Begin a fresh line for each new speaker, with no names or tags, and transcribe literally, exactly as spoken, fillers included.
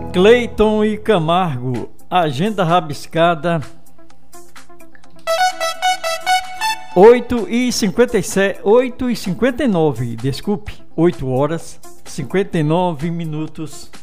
Cleiton e Camargo, agenda rabiscada. oito e cinquenta e sete, oito e cinquenta e nove, desculpe, oito horas, cinquenta e nove minutos.